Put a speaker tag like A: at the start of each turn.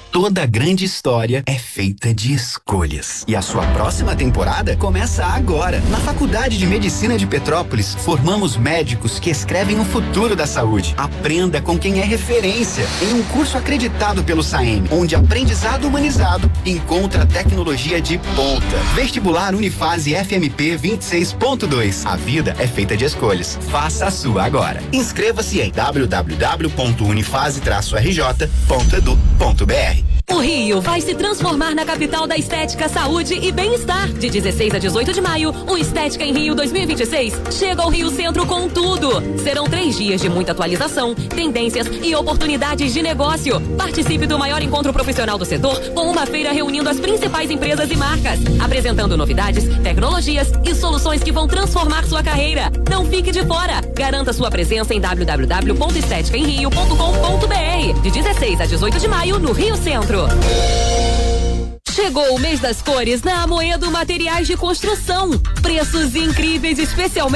A: Toda grande história é feita de escolhas. E a sua próxima temporada começa agora. Na Faculdade de Medicina de Petrópolis, formamos médicos que escrevem o futuro da saúde. Aprenda com quem é referência em um curso acreditado pelo SAEM, onde aprendizado humanizado encontra tecnologia de ponta. Vestibular Unifase FMP 26.2. A vida é feita de escolhas. Faça a sua agora. Inscreva-se em www.unifase-rj.edu.br.
B: O Rio vai se transformar na capital da estética, saúde e bem-estar. De 16 a 18 de maio, o Estética em Rio 2026 chega ao Rio Centro com tudo. Serão 3 dias de muita atualização, tendências e oportunidades de negócio. Participe do maior encontro profissional do setor, com uma feira reunindo as principais empresas e marcas, apresentando novidades, tecnologias e soluções que vão transformar sua carreira. Não fique de fora. Garanta sua presença em www.esteticaemrio.com.br. De 16 a 18 de maio, no Rio Centro. Chegou o mês das cores na Amoedo Materiais de Construção. Preços incríveis, especialmente